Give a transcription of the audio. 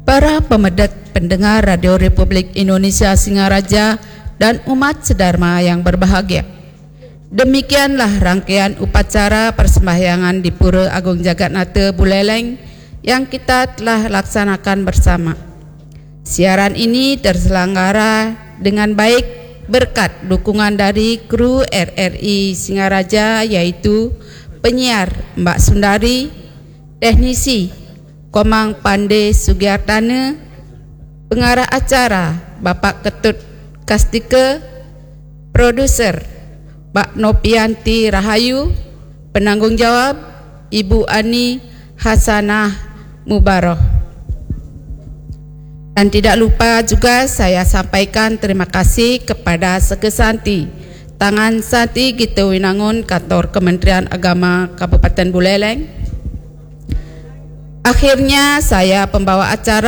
para pemedet pendengar Radio Republik Indonesia Singaraja dan umat sedharma yang berbahagia. Demikianlah rangkaian upacara persembahyangan di Pura Agung Jagatnata Buleleng yang kita telah laksanakan bersama. Siaran ini terselenggara dengan baik berkat dukungan dari kru RRI Singaraja, yaitu penyiar Mbak Sundari, teknisi Komang Pande Sugiartana, pengarah acara Bapak Ketut Kastika, produser Mbak Nopianti Rahayu, penanggung jawab Ibu Ani Hasanah Mubarak. Dan tidak lupa juga saya sampaikan terima kasih kepada Sekesanti Tangan Santi Gita Winangun, Kantor Kementerian Agama Kabupaten Buleleng. Akhirnya saya pembawa acara